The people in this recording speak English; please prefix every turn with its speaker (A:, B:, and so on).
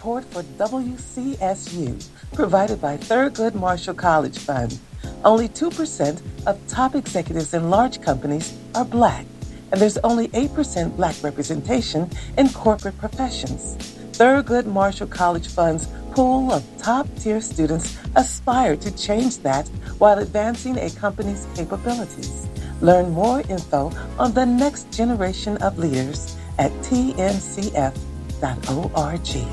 A: support for WCSU, provided by Thurgood Marshall College Fund. Only 2% of top executives in large companies are Black, and there's only 8% Black representation in corporate professions. Thurgood Marshall College Fund's pool of top-tier students aspire to change that while advancing a company's capabilities. Learn more info on the next generation of leaders at tncf.org.